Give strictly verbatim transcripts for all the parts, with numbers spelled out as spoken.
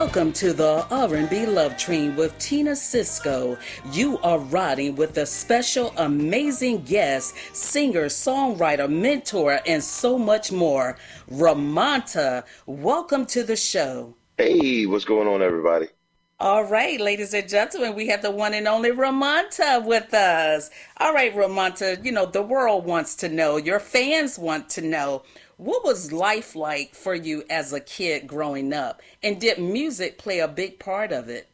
Welcome to the R and B Love Train with Tina Cisco. You are riding with a special, amazing guest, singer, songwriter, mentor, and so much more. Ramonta, welcome to the show. Hey, what's going on, everybody? All right, ladies and gentlemen, we have the one and only Ramonta with us. All right, Ramonta, you know, the world wants to know, your fans want to know, what was life like for you as a kid growing up? And did music play a big part of it?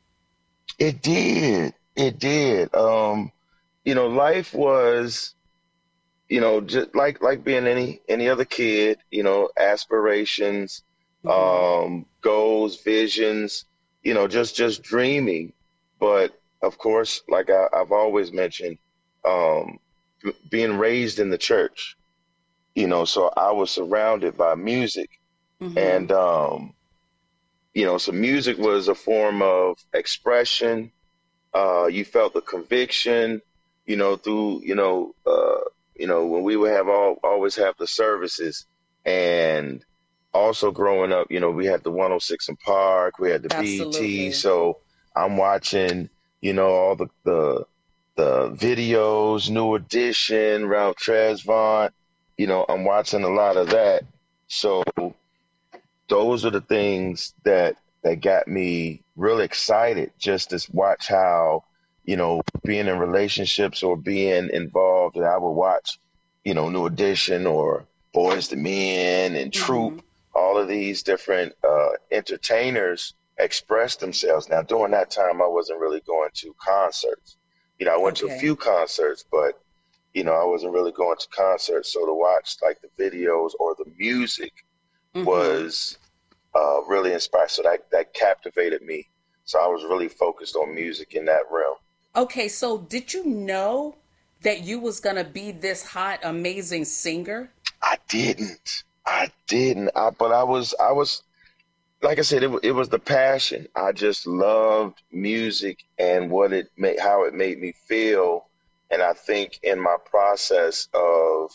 It did. It did. Um, you know, life was, you know, just like like being any any other kid, you know, aspirations, Hmm. um, goals, visions, you know, just just dreaming. But of course, like I, I've always mentioned, um, b- being raised in the church, you know, so I was surrounded by music. Hmm. And um, you know, so music was a form of expression. Uh, you felt the conviction, you know, through, you know, uh, you know, when we would have all always have the services, and also growing up, you know, we had the one oh six in Park, we had the B E T. Absolutely. So I'm watching, you know, all the the the videos, New Edition, Ralph Tresvant, you know, I'm watching a lot of that. So those are the things that that got me really excited just to watch how, you know, being in relationships or being involved. And I would watch, you know, New Edition or Boys to Men and Hmm. Troop, all of these different uh, entertainers express themselves. Now, during that time, I wasn't really going to concerts. You know, I went to a Okay. few concerts, but you know, I wasn't really going to concerts. So to watch like the videos or the music Hmm. was uh, really inspired. So that that captivated me. So I was really focused on music in that realm. Okay, so did you know that you was gonna be this hot, amazing singer? I didn't. I didn't. I, but I was. I was. Like I said, it, wa- it was the passion. I just loved music and what it made, how it made me feel. And I think in my process of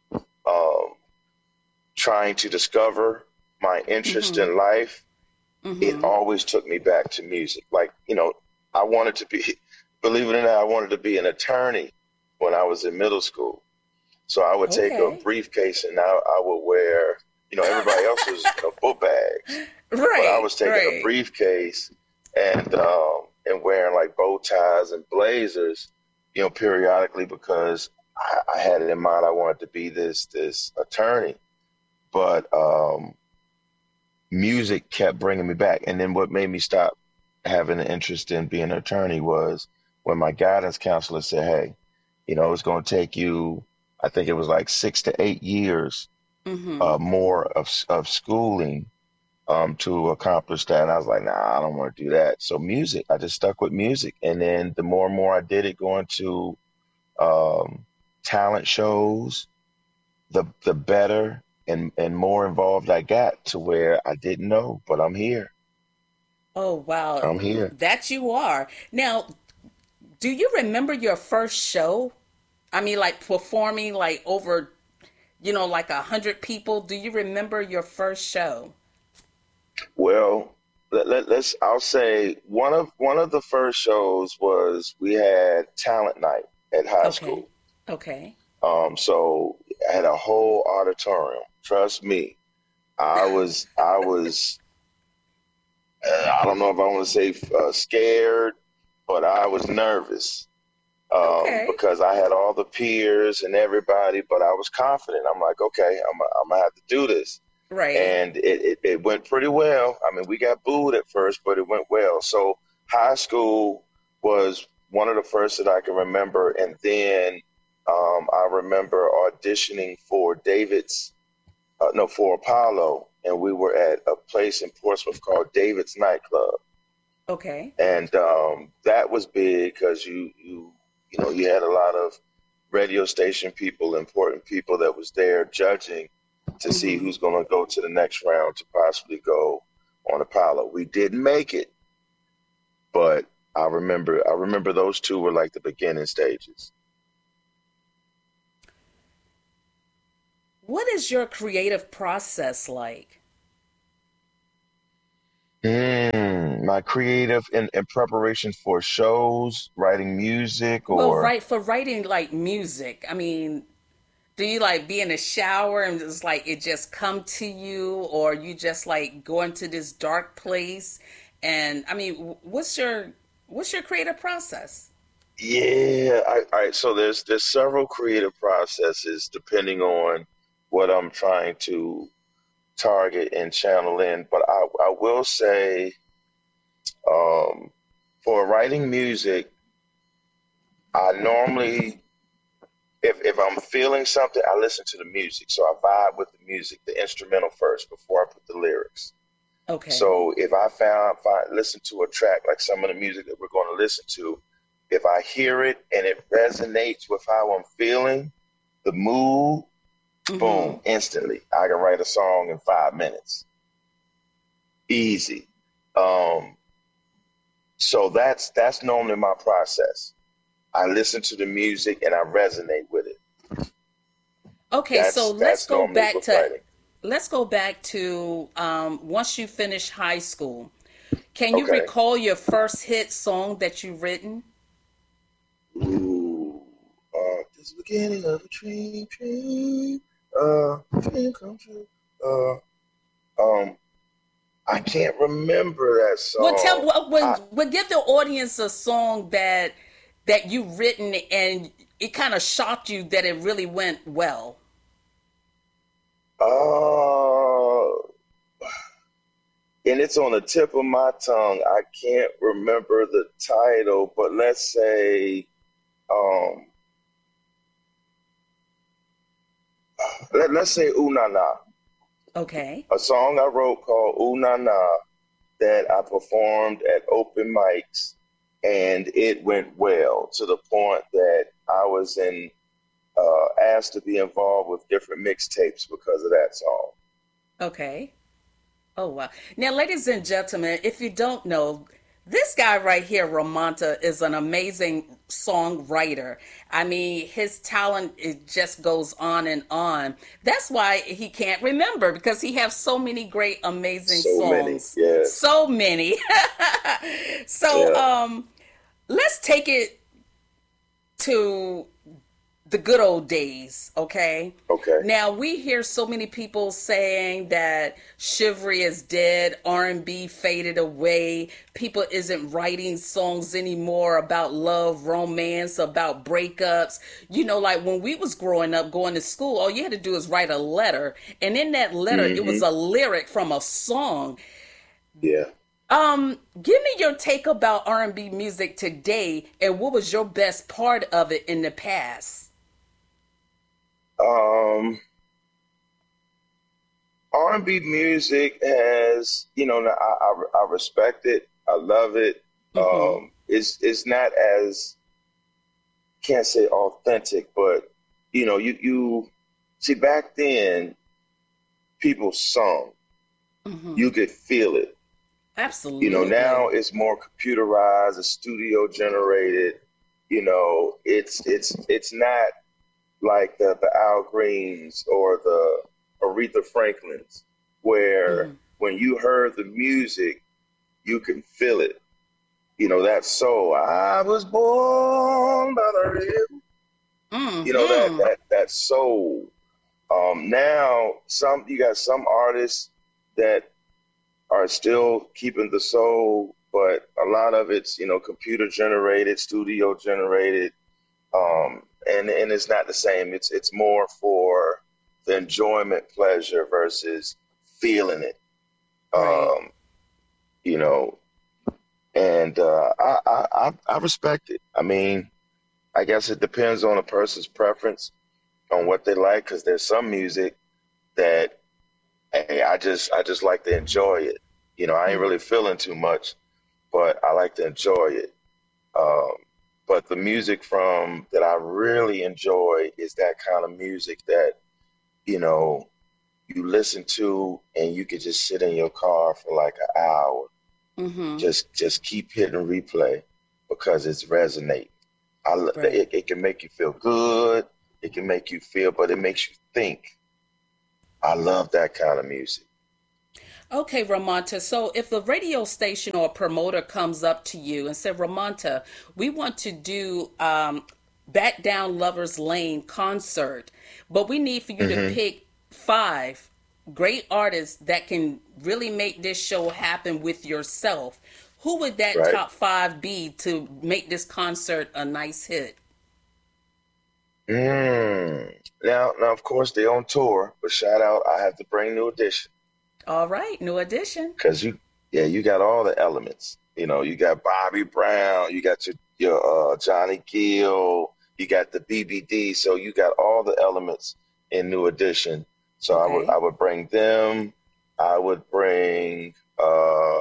um, trying to discover my interest Hmm. in life, it Hmm. always took me back to music. Like, you know, I wanted to be, believe it or not, I wanted to be an attorney when I was in middle school. So I would take a Okay. briefcase and I, I would wear, you know, everybody else was, you know, book bags, but I Right, was taking a right. briefcase and um, and wearing like bow ties and blazers, you know, periodically because I, I had it in mind I wanted to be this this attorney. But um, music kept bringing me back. And then what made me stop having an interest in being an attorney was when my guidance counselor said, hey, you know, it's going to take you, I think it was like six to eight years Hmm. uh, more of, of schooling um, to accomplish that. And I was like, nah, I don't want to do that. So music, I just stuck with music. And then the more and more I did it, going to um, talent shows, the the better and and more involved I got to where I didn't know, but I'm here. Oh, wow. I'm here. That you are. Now, do you remember your first show? I mean, like performing like over, you know, like a hundred people. Do you remember your first show? Well, let, let, let's. I'll say one of one of the first shows was we had talent night at high Okay. school. Okay. Um, so I had a whole auditorium. Trust me, I was I was uh, I don't know if I want to say uh, scared, but I was nervous um, Okay. because I had all the peers and everybody, but I was confident. I'm like, okay, I'm I'm gonna have to do this. Right. And it, it, it went pretty well. I mean, we got booed at first, but it went well. So high school was one of the first that I can remember, and then um, I remember auditioning for David's, uh, no, for Apollo, and we were at a place in Portsmouth called David's Nightclub, Okay. and um, that was big because you you you know you had a lot of radio station people, important people that was there judging to see Hmm. who's going to go to the next round to possibly go on Apollo. We didn't make it, but I remember I remember those two were like the beginning stages. What is your creative process like? Mm, my creative in, in preparation for shows, writing music, Well, or right, for writing like music. I mean, do you like be in the shower and it's like it just come to you, or you just like go into this dark place? And I mean, wh- what's your what's your creative process? yeah, I, all right. So there's there's several creative processes depending on what I'm trying to target and channel in. But I I will say, um, for writing music, I normally if if I'm feeling something, I listen to the music. So I vibe with the music, the instrumental first before I put the lyrics. Okay. So if I found find listen to a track like some of the music that we're going to listen to, if I hear it and it resonates with how I'm feeling, the mood, Mm-hmm. boom, instantly, I can write a song in five minutes, easy. Um, so that's that's normally my process. I listen to the music and I resonate with it. Okay, so That's let's that's go normally back with to writing. let's go back to um, once you finish high school. Can you Okay. recall your first hit song that you written? Ooh, uh, this is the beginning of a dream, dream, uh, dream come true. Uh, um, I can't remember that Well, tell song. well, well, I, well, give the audience a song that that you written and it kind of shocked you that it really went well. uh, and it's on the tip of my tongue. I can't remember the title, but let's say, um, let, let's say Ooh Na Na, Okay. a song I wrote called Ooh Na Na that I performed at open mics, and it went well to the point that I was in uh, asked to be involved with different mixtapes because of that song. Okay. Oh wow. Now, ladies and gentlemen, if you don't know, this guy right here, Ramonta, is an amazing songwriter. I mean, his talent it just goes on and on. That's why he can't remember because he has so many great, amazing So many, songs. yes, So many. So, yeah, um, let's take it to the good old days, okay? okay, Now we hear so many people saying that chivalry is dead, R and B faded away, people isn't writing songs anymore about love, romance, about breakups. You know, like when we was growing up going to school, all you had to do is write a letter, and in that letter it was hmm a lyric from a song. yeah. Um, give me your take about R and B music today and what was your best part of it in the past? Um, R and B music has, you know, I, I I respect it, I love it. Mhm. Um, it's it's not as can't say authentic, but you know, you you see back then people sung, you Mhm. could feel it. You know, now Absolutely. it's more computerized, it's studio generated. You know, it's it's it's not like the the Al Greens or the Aretha Franklins, where Mhm. when you heard the music, you can feel it. You know, that soul. I was born by the river. You know, that Mhm. that that soul. Um, now some you got some artists that are still keeping the soul, but a lot of it's, you know, computer generated, studio generated, um, and and it's not the same. It's it's more for the enjoyment, pleasure versus feeling it. Right. Um, you know, and uh, I, I I I respect it. I mean, I guess it depends on a person's preference on what they like, because there's some music that hey, I just I just like to enjoy it. You know, I ain't Mhm. really feeling too much, but I like to enjoy it. Um, but the music from that I really enjoy is that kind of music that, you know, you listen to and you could just sit in your car for like an hour, Mhm. just just keep hitting replay because it's resonating. I, lo- Right. it, it can make you feel good. It can make you feel, but it makes you think. I love that kind of music. Okay, Ramonta. So if the radio station or promoter comes up to you and said, Ramonta, we want to do um, Back Down Lover's Lane concert, but we need for you to Hmm. pick five great artists that can really make this show happen with yourself. Who would that Right. top five be to make this concert a nice hit? Mm. Now, now, of course, they're on tour, but shout out, I have to bring New Edition All right, new addition. because you, yeah, you got all the elements. You know, you got Bobby Brown, you got your your uh, Johnny Gill, you got the B B D, so you got all the elements in New Edition. So I would Okay. I would bring them. I would bring uh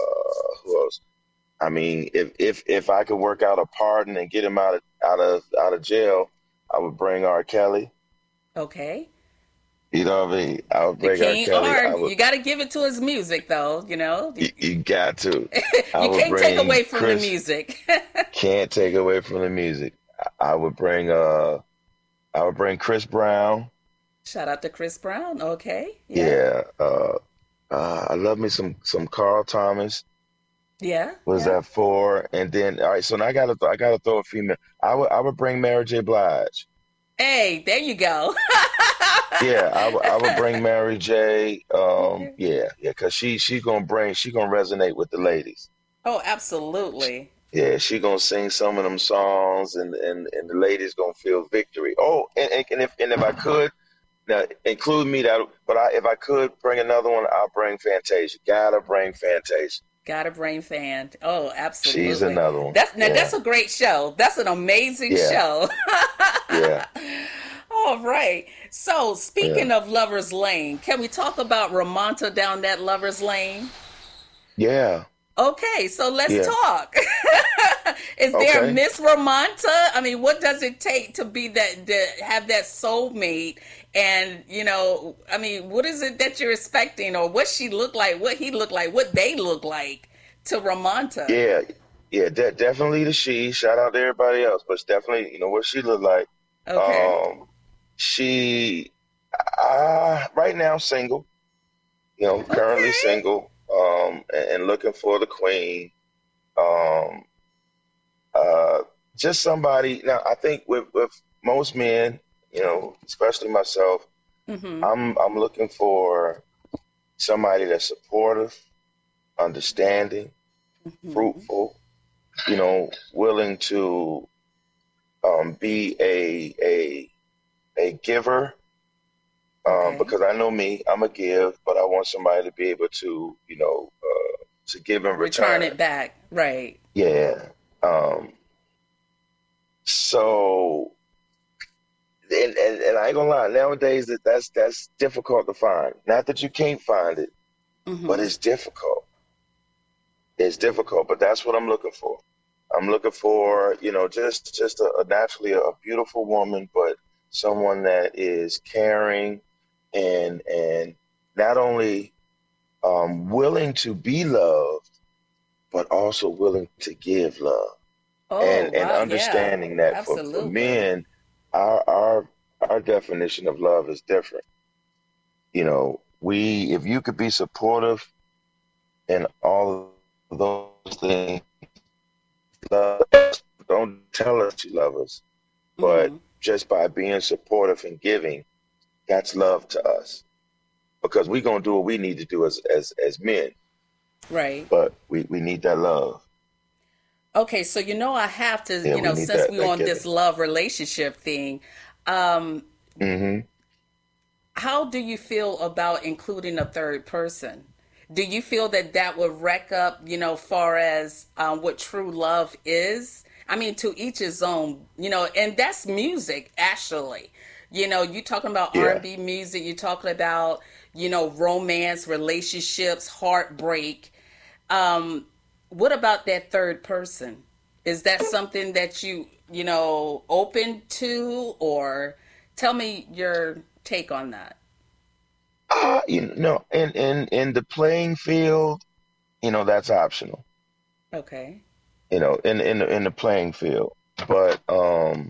who else? I mean, if if if I could work out a pardon and get him out of out of out of jail, I would bring R. Kelly. Okay. You know what I mean? I would The bring R. King Kelly. I Art, would. you got to give it to his music, though. You know, You, you got to. I you would can't take bring away from the Chris. music. Can't take away from the music. I, I would bring uh. I would bring Chris Brown. Shout out to Chris Brown. Okay. Yeah. Yeah. Uh. uh I love me some some Carl Thomas. Yeah. Was Yeah. that for? And then all right. So now I gotta I gotta throw a female. I would I would bring Mary J. Blige. Hey, there you go. Yeah, I would I would bring Mary J. Um, yeah, yeah, cause she she gonna bring she gonna resonate with the ladies. Oh, absolutely. Yeah, she gonna sing some of them songs, and and and the ladies gonna feel victory. Oh, and and, and if and if I could now include me that, but I if I could bring another one, I'll bring Fantasia. Gotta bring Fantasia. Got a brain fan. Oh, She's absolutely. another one. That's now Yeah, that's a great show. That's an amazing yeah, show. yeah, All right. So, yeah, speaking of Lover's Lane, can we talk about Ramonta down that Lover's Lane? yeah, Okay, so let's yeah. talk. Is there a Okay. Miss Ramonta? I mean, what does it take to be that, that have that soulmate? And you know, I mean, what is it that you're expecting, or what she look like, what he look like, what they look like to Ramonta? Yeah, yeah, de definitely the she. Shout out to everybody else, but it's definitely, you know, what she look like. Okay, Um, she, uh, right now single, you know, currently okay, single, um, and, and looking for the queen. Um, uh, just somebody. Now, I think with with most men, you know, especially myself, mm-hmm, I'm I'm looking for somebody that's supportive, understanding, mm-hmm. fruitful, you know, willing to um, be a a a giver. Um, Okay, because I know me, I'm a give, but I want somebody to be able to, you know, uh, to give in return return. it back, right? Yeah. Um, so, and, and and I ain't gonna lie, nowadays that that's that's difficult to find. Not that you can't find it, but Mm-hmm. it's difficult. It's difficult, but that's what I'm looking for. I'm looking for, you know, just just a, a naturally a, beautiful woman, but someone that is caring and and not only um, willing to be loved, but also willing to give love. Oh, And and wow, yeah, understanding that for, for absolutely. men, our our our definition of love is different. You know, we if you could be supportive and all of those things, love us. Don't tell us you love us, but Mm-hmm. just by being supportive and giving, that's love to us. Because we're gonna do what we need to do as as as men, Right. but we we need that love. Okay, so you know I have to, Yeah, you we know, need since that we're that on this giving. love relationship thing, um, Hmm. how do you feel about including a third person? Do you feel that that would wreck up, you know, far as um, what true love is? I mean, to each his own, you know, and that's music, actually. You know, you talking about Yeah. R and B music, you're talking about, you know, romance, relationships, heartbreak. Um, what about that third person? Is that something that you, you know, open to, or tell me your take on that? Uh, you know, in in in the playing field, you know, that's optional. Okay. You know, in in the, in the playing field, but um,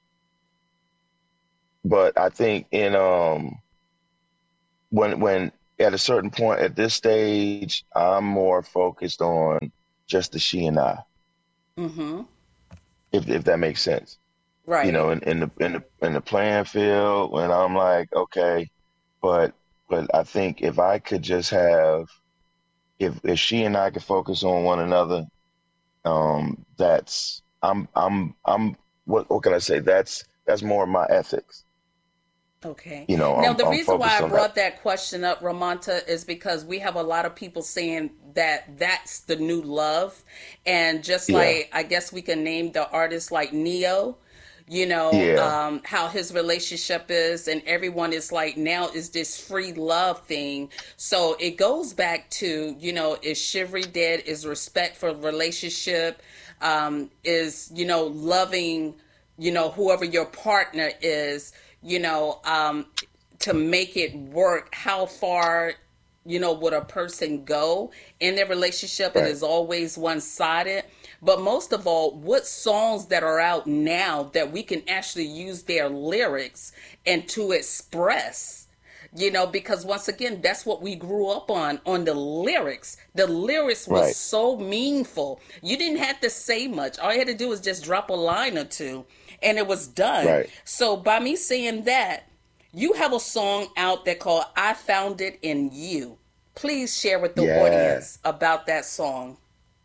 but I think in um when when at a certain point at this stage, I'm more focused on just the she and I, Mm-hmm. if if that makes sense. You know, Right. in, in the in the in the playing field, when I'm like, okay, but but I think if I could just have, if if she and I could focus on one another, um, that's I'm I'm I'm what what can I say? That's that's more of my ethics. Okay. You know, Now, I'm the I'm reason why focused I on that. brought that question up, Ramanta, is because we have a lot of people saying that that's the new love. And just Yeah, like, I guess we can name the artist like Neo, you know, yeah, um, how his relationship is, and everyone is like, now is this free love thing. So it goes back to, you know, is chivalry dead? Is respect for relationship? Um, is, you know, loving, you know, whoever your partner is, you know, um, to make it work, how far, you know, would a person go in their relationship? It right. is always one sided. But most of all, what songs that are out now that we can actually use their lyrics and to express, you know, because once again, that's what we grew up on, on the lyrics. The lyrics was Right, so meaningful. You didn't have to say much. All you had to do was just drop a line or two and it was done. right. So by me saying that, you have a song out there called I Found It in You. Please share with the Yeah, audience about that song.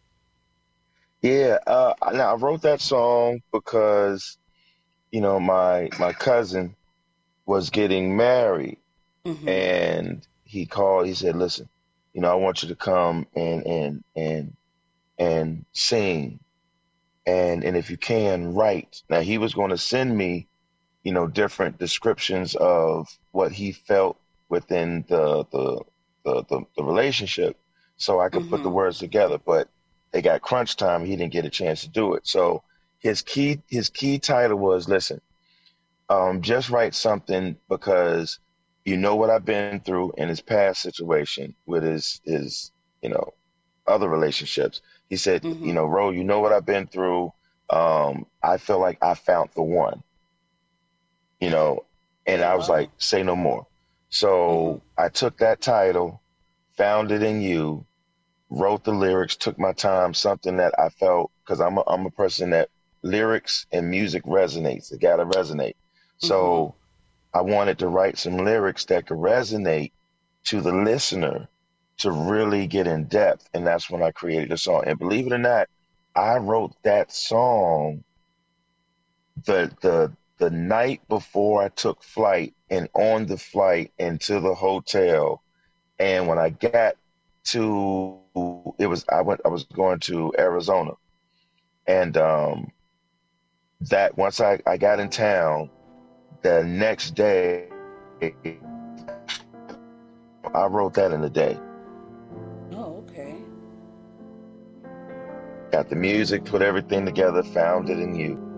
yeah. Uh, now I wrote that song because, you know, my my cousin was getting married, Mm-hmm. and he called. He said, "Listen, you know, I want you to come and and and and sing, and and if you can, write." Now he was going to send me, you know, different descriptions of what he felt within the the the the, the relationship, so I could put the Mm-hmm. words together. But they got crunch time. He didn't get a chance to do it. So his key his key title was, "Listen, um, just write something because you know what I've been through in his past situation with his his you know other relationships." He said, "You Mm-hmm. know, Ro, you know what I've been through. Um, I feel like I found the one." You know, and Oh I was like, wow. say no more. Mm-hmm. So I took that title, found it in you, wrote the lyrics, took my time, something that I felt, because I'm a, I'm a person that lyrics and music resonates. It got to resonate. Mm-hmm. So I wanted to write some lyrics that could resonate to the listener to really get in depth. And that's when I created the song. And believe it or not, I wrote that song the the the night before I took flight, and on the flight into the hotel. And when I got to it was I went I was going to Arizona. And um that once I, I got in town, the next day I wrote that in a day. Oh, okay. Got the music, put everything together, found it in you.